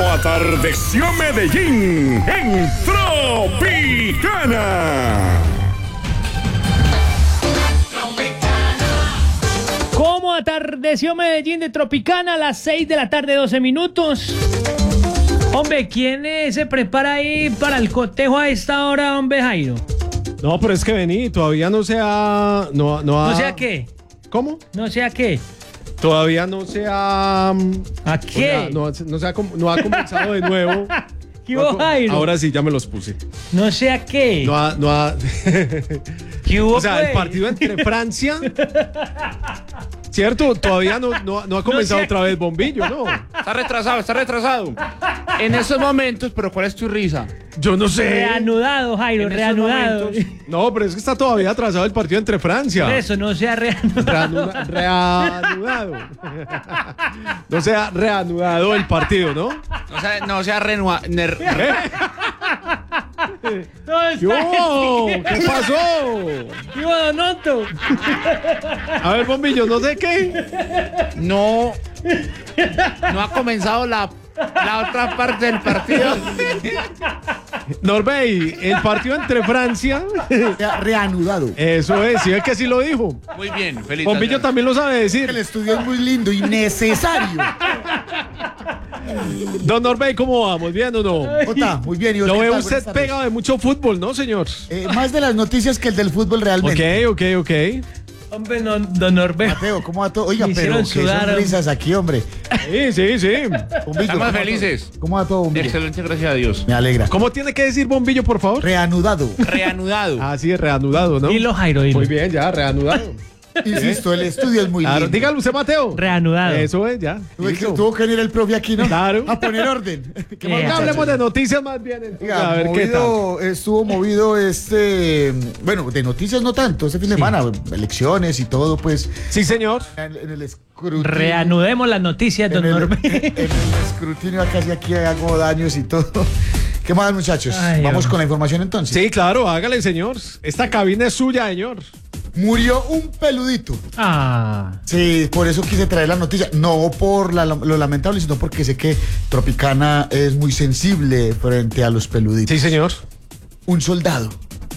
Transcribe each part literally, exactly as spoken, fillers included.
atardeció Medellín en Tropicana. ¿Cómo atardeció Medellín de Tropicana a las seis de la tarde, doce minutos? Hombre, ¿quién eh, se prepara ahí para el cotejo a esta hora, hombre Jairo? No, pero es que vení, todavía no se ha... No, no, ha... ¿No sé a qué? ¿Cómo? ¿No sé a qué? Todavía no se ha... ¿A qué? O sea, no, no, se ha, no ha comenzado de nuevo. ¿Qué No hubo, ha com- Jairo? Ahora sí, ya me los puse. No sé a qué. No ha... No ha... ¿Qué hubo, O sea, pues? el partido entre Francia... ¿Cierto? Todavía no, no, no ha comenzado sé. otra vez Bombillo, ¿no? Está retrasado, está retrasado. En esos momentos, pero ¿cuál es tu risa? Yo no sé. Reanudado, Jairo, En esos reanudado. momentos. No, pero es que está todavía atrasado el partido entre Francia. Por eso, no sea reanudado. Reanuda- reanudado. No se ha reanudado el partido, ¿no? No sea, no sea renua, ner- No, está- ¿Qué hubo? ¿Qué pasó? ¿Qué hubo, Don Otto? A ver, Bombillo, no sé qué. no, no ha comenzado la, la otra parte del partido. Norbey, el partido entre Francia. Reanudado. Eso es, sí es que sí lo dijo. Muy bien, feliz. Bombillo también lo sabe El decir. estudio es muy lindo y necesario. Don Norbey, ¿cómo vamos? ¿Bien o no? Jota, muy bien. ¿y vos Lo qué ve tal? usted Buenas tardes. pegado de mucho fútbol, ¿no, señor? Eh, más de las noticias que el del fútbol realmente. Ok, ok, ok. Hombre, no, Don Norberto. Mateo, ¿cómo va todo? Oiga, Me pero hicieron qué sudar, sonrisas aquí, hombre. Sí, sí, sí. Bombillo, ¿cómo Estamos va todo? felices. ¿Cómo va todo, Bombillo? Excelente, gracias a Dios. Me alegra. ¿Cómo tiene que decir Bombillo, por favor? Reanudado. Reanudado. Ah, sí, reanudado, ¿no? Dilo, Jairo, dilo. Muy bien, ya, reanudado. Insisto, el estudio es muy Claro, lindo. dígalo usted, Mateo. Reanudado. Eso es, ya. Tuve que- Listo. tuvo que venir el profe aquí, ¿no? Claro. A poner orden. ¿Qué Eh, más, No muchachos? hablemos de noticias más bien. entonces, Oiga, a ver qué tal. movido, estuvo movido este, bueno, de noticias no tanto, este fin de Sí. semana, elecciones y todo, pues, Sí, señor. en, en el escrutinio. Reanudemos las noticias, en Don el, Norberto. en el escrutinio acá sí aquí hago daños y todo. ¿Qué más, muchachos? Ay, Vamos hombre. con la información entonces. Sí, claro, hágale, señor. Esta cabina es suya, señor. Murió un peludito. Ah, Sí, por eso quise traer la noticia. No por la- lo lamentable, sino porque sé que Tropicana es muy sensible frente a los peluditos. Sí, señor. Un soldado.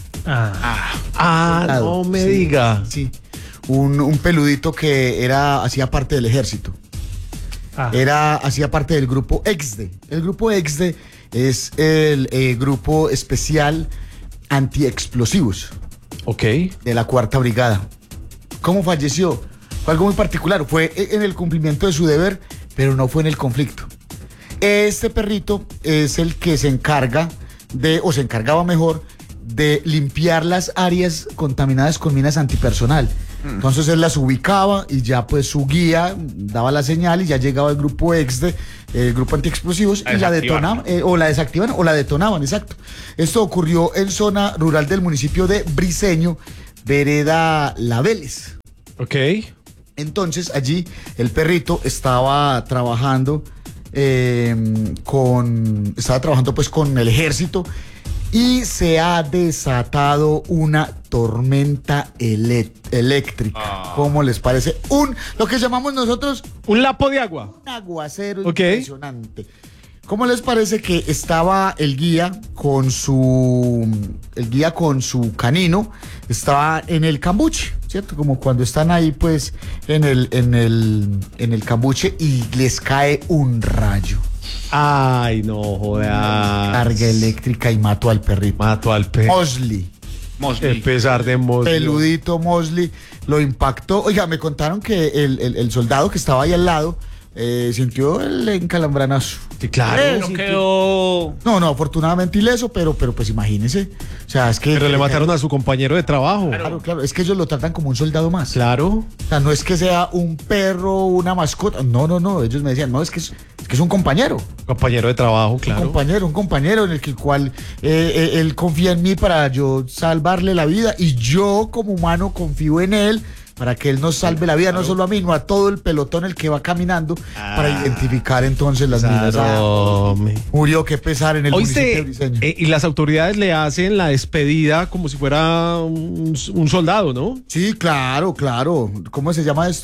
ah. Ah, soldado, no me sí, diga. Sí. Un, un peludito que era, hacía parte del ejército. ah. Era, hacía parte del grupo EXDE. El grupo EXDE es el eh, grupo especial antiexplosivos Ok. de la Cuarta Brigada. ¿Cómo falleció? Fue algo muy particular. Fue en el cumplimiento de su deber, pero no fue en el conflicto. Este perrito es el que se encarga de, o se encargaba mejor, de limpiar las áreas contaminadas con minas antipersonal. Entonces él las ubicaba y ya pues su guía daba la señal y ya llegaba el grupo EXDE, el grupo antiexplosivos, A y la desactivar. detonaban, eh, o la desactivan o la detonaban, exacto. Esto ocurrió en zona rural del municipio de Briceño, vereda La Vélez. Ok. Entonces allí el perrito estaba trabajando eh, con, estaba trabajando pues con el ejército y se ha desatado una tormenta ele- eléctrica. ¿Cómo les parece? Un, lo que llamamos nosotros Un lapo de agua. un aguacero Ok. impresionante. ¿Cómo les parece que estaba el guía con su el guía con su canino? Estaba en el cambuche, ¿cierto? Como cuando están ahí, pues, en el, en el, en el cambuche y les cae un rayo. Ay, no jodas. Carga eléctrica y mató al perrito. Mato al perro. Mosley, Mosley. El pesar de Mosley. peludito Mosley, lo impactó. Oiga, me contaron que el, el- el soldado que estaba ahí al lado eh, sintió el encalambranazo. Sí, claro. No quedó. No, no, afortunadamente ileso, pero, pero pues imagínese. O sea, es que. Pero le mataron a su compañero de trabajo. Claro, claro. Es que ellos lo tratan como un soldado más. Claro. O sea, no es que sea un perro, una mascota. No, no, no. Ellos me decían, no, es que es, es que es un compañero. Compañero de trabajo, Un claro. compañero, un compañero en el que- cual eh, eh, él confía en mí para yo salvarle la vida. Y yo, como humano, confío en él para que él nos salve la vida, no solo a mí, no a todo el pelotón el que va caminando, para identificar entonces las minas. Ah, Claro. me- murió, qué pesar en el municipio de Oíste, Briceño. eh, y las autoridades le hacen la despedida como si fuera un, un soldado, ¿no? Sí, claro, claro. ¿Cómo se llama esto?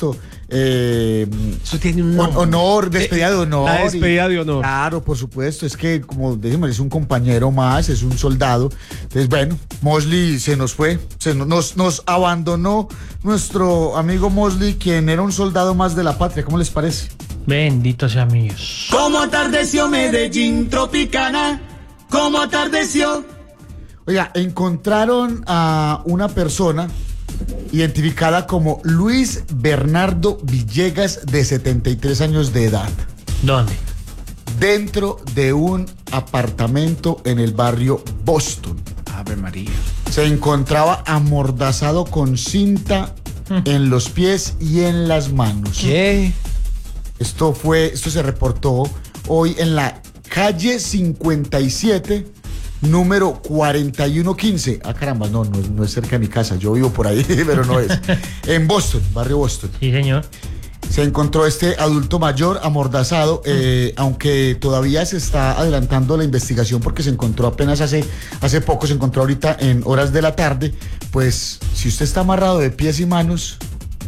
eh, Eso tiene un hon- honor, despedida de honor. La despedida y- de honor. Claro, por supuesto, es que como decimos, es un compañero más, es un soldado. Entonces, bueno, Mosley se nos fue, se nos, nos, nos abandonó nuestro amigo Mosley, quien era un soldado más de la patria. ¿Cómo les parece? Bendito sea mi Dios. Como atardeció Medellín Tropicana, como atardeció. Oiga, encontraron a una persona identificada como Luis Bernardo Villegas, de setenta y tres años de edad, ¿Dónde? dentro de un apartamento en el barrio Boston. Ave María. Se encontraba amordazado con cinta en los pies y en las manos. ¿Qué? Esto fue, esto se reportó hoy en la calle cincuenta y siete, número cuarenta y uno quince. Ah, caramba, no, no, no es cerca de mi casa. Yo vivo por ahí, pero no es. En Boston, barrio Boston. Sí, señor. Se encontró este adulto mayor amordazado, eh, aunque todavía se está adelantando la investigación porque se encontró apenas hace, hace poco, se encontró ahorita en horas de la tarde. Pues si usted está amarrado de pies y manos,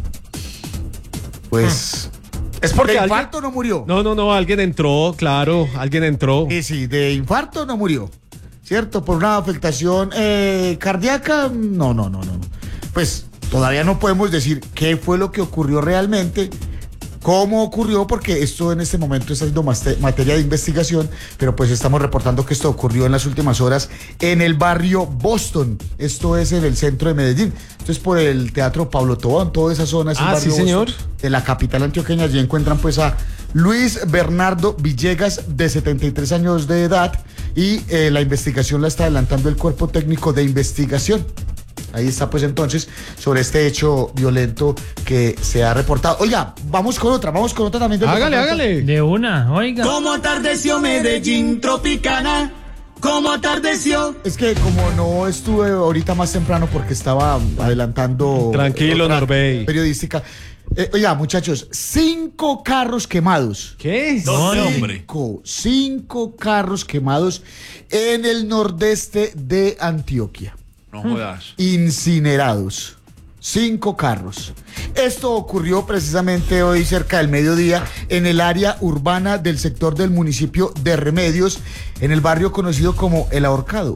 pues... Es porque ¿De alguien... infarto no murió? No, no, no, alguien entró, claro, alguien entró. Sí, sí, de infarto no murió, ¿cierto? Por una afectación eh, cardíaca, no, no, no, no. Pues todavía no podemos decir qué fue lo que ocurrió realmente, cómo ocurrió, porque esto en este momento está siendo mas- materia de investigación, pero pues estamos reportando que esto ocurrió en las últimas horas en el barrio Boston. Esto es en el centro de Medellín. Esto es por el Teatro Pablo Tobón, toda esa zona es el Ah, barrio sí, señor. Boston, de la capital antioqueña. Allí encuentran pues a Luis Bernardo Villegas, de setenta y tres años de edad, y eh, la investigación la está adelantando el Cuerpo Técnico de Investigación. Ahí está pues entonces sobre este hecho violento que se ha reportado. Oiga, vamos con otra, vamos con otra también. del Hágale, departamento. hágale. De una, oiga. Como atardeció Medellín Tropicana, como atardeció. Es que como no estuve ahorita más temprano porque estaba adelantando... Tranquilo, otra Norbey. Periodística. Eh, oiga, muchachos, cinco carros quemados. ¿Qué? ¿Dónde, hombre? Cinco, cinco carros quemados en el nordeste de Antioquia. No jodas. Incinerados. Cinco carros. Esto ocurrió precisamente hoy cerca del mediodía en el área urbana del sector del municipio de Remedios, en el barrio conocido como El Ahorcado.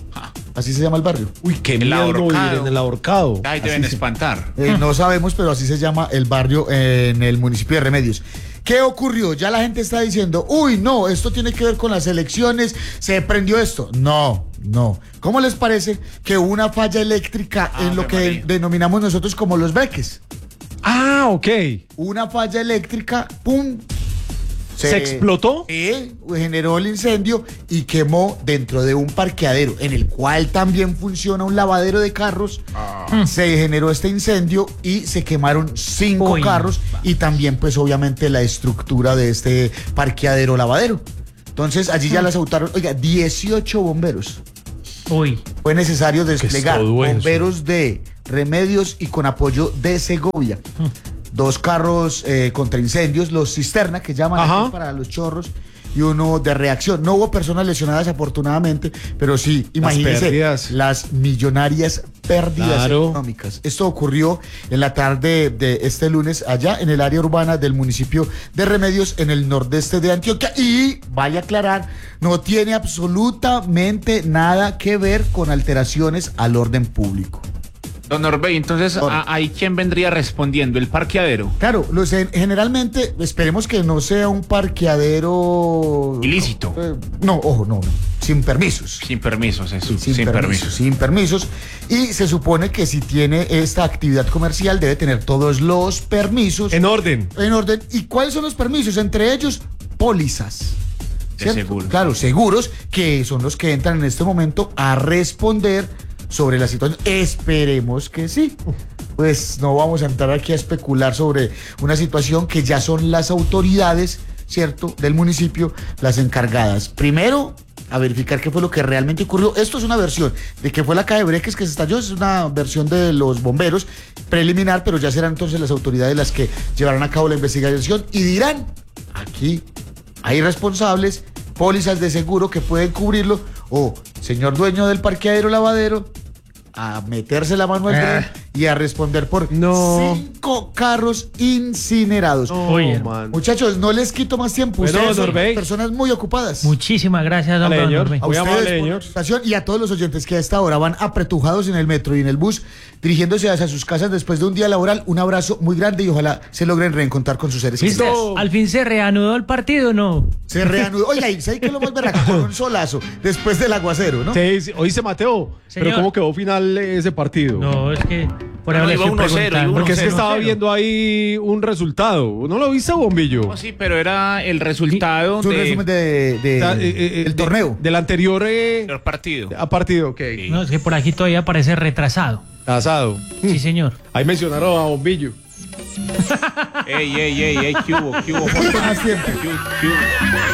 Así se llama el barrio. Uy, qué El miedo ahorcado. ir en el ahorcado. Ay, deben espantar. Eh, no sabemos, pero así se llama el barrio en el municipio de Remedios. ¿Qué ocurrió? Ya la gente está diciendo, uy, no, esto tiene que ver con las elecciones, se prendió esto. No, no. ¿Cómo les parece que hubo una falla eléctrica en lo que María. denominamos nosotros como los beques? Ah, ok. Una falla eléctrica, ¡pum! ¿Se explotó? Sí, generó el incendio y quemó dentro de un parqueadero en el cual también funciona un lavadero de carros. Se generó este incendio y se quemaron cinco Uy, carros y también pues obviamente la estructura de este parqueadero lavadero. Entonces allí ya las autaron, oiga, dieciocho bomberos. Uy. Fue necesario desplegar todo eso. bomberos de Remedios y con apoyo de Segovia. Dos carros eh, contra incendios, los cisterna que llaman Ajá. aquí para los chorros, y uno de reacción. No hubo personas lesionadas afortunadamente, pero sí, imagínense pérdidas. las millonarias pérdidas Claro. económicas. Esto ocurrió en la tarde de este lunes allá en el área urbana del municipio de Remedios, en el nordeste de Antioquia, y vaya a aclarar, no tiene absolutamente nada que ver con alteraciones al orden público. Don Norbey, entonces, Don. ¿a- ¿ahí quién vendría respondiendo? ¿El parqueadero? Claro, los, generalmente esperemos que no sea un parqueadero Ilícito. Eh, no, ojo, no, no, sin permisos. Sin permisos, eso. Sí, sin, permisos. sin permisos. Y se supone que si tiene esta actividad comercial debe tener todos los permisos En orden. en orden. ¿Y cuáles son los permisos? Entre ellos, pólizas. De ¿cierto? seguros. Claro, seguros, que son los que entran en este momento a responder sobre la situación. Esperemos que sí. Pues no vamos a entrar aquí a especular sobre una situación que ya son las autoridades, ¿cierto?, del municipio las encargadas. Primero, a verificar qué fue lo que realmente ocurrió. Esto es una versión de que fue la caja de breques que se estalló, es una versión de los bomberos preliminar, pero ya serán entonces las autoridades las que llevarán a cabo la investigación y dirán, aquí hay responsables, pólizas de seguro que pueden cubrirlo, o señor dueño del parqueadero lavadero, a meterse la mano al Ah. tren y a responder por No. cinco carros incinerados. No, Oye, man. Muchachos, no les quito más tiempo. Bueno, Ustedes son Norbey. personas muy ocupadas. Muchísimas gracias, don Dale, Don señor. Norbey. A Muy amable, ustedes por señor. la presentación y a todos los oyentes que a esta hora van apretujados en el metro y en el bus, dirigiéndose hacia sus casas después de un día laboral. Un abrazo muy grande y ojalá se logren reencontrar con sus seres ¿Viste? queridos. Al fin se reanudó el partido, ¿no? Se reanudó. Oiga, ¿y sabe qué es lo más berraco? Con un solazo después del aguacero, ¿no? Sí, sí, oíste, Mateo. Señor. Pero ¿cómo quedó final ese partido? No, es que por No, ahora le iba estoy uno cero, preguntando. iba Porque es que Cero, estaba cero. viendo ahí un resultado. ¿No lo viste, Bombillo? No, sí, pero era el resultado Es un de... resumen de, de- O sea, eh, eh, del de- torneo. Del anterior eh, El partido. a partido, ok. No, es que por aquí todavía parece retrasado. Asado. Sí, señor. Ahí mencionaron a Bombillo. Ey, ey, ey, ey, ¿qué hubo? ¿Qué hubo? Más tiempo. ¿Qué hubo? ¿Qué hubo?